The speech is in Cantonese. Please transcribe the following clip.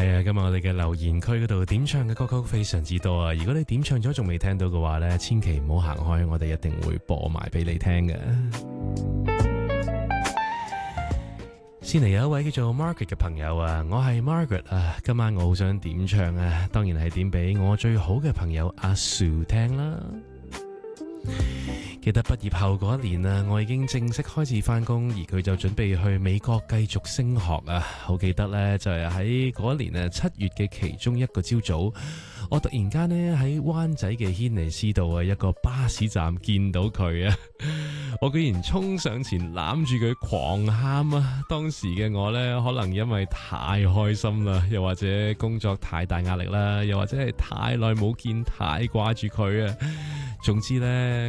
係啊，今日我哋嘅留言區嗰度點唱嘅歌曲非常之多啊！如果你點唱咗仲未聽到嘅話呢，千祈唔好行開，我哋一定會播埋俾你聽嘅。先嚟有一位叫做 Margaret 嘅朋友啊，我係 Margaret 啊，今晚我好想點唱啊，當然係點俾我最好嘅朋友阿 Sue 聽啦。記得畢業後嗰一年啊，我已經正式開始返工，而佢就準備去美國繼續升學啊。好記得呢，就係喺嗰一年7月嘅其中一個朝早，我突然間呢喺灣仔嘅軒尼詩道啊一個巴士站見到佢啊，我居然衝上前攬住佢狂喊啊！當時嘅我呢，可能因為太開心啦，又或者工作太大壓力啦，又或者係太耐冇見，太掛住佢啊。總之呢。